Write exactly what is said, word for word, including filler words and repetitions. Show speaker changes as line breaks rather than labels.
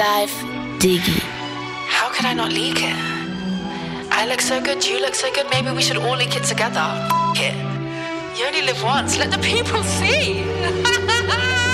Live Diggy.
How could I not leak it? I look so good, you look so good, maybe we should all leak it together. F*** it. You only live once, let the people see.